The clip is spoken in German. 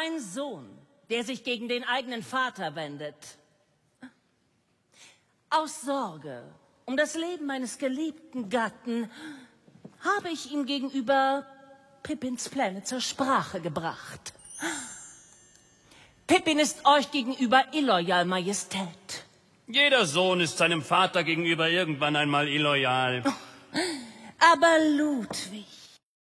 Ein Sohn, der sich gegen den eigenen Vater wendet. Aus Sorge um das Leben meines geliebten Gatten habe ich ihm gegenüber Pippins Pläne zur Sprache gebracht. Pippin ist euch gegenüber illoyal, Majestät. Jeder Sohn ist seinem Vater gegenüber irgendwann einmal illoyal. Aber Ludwig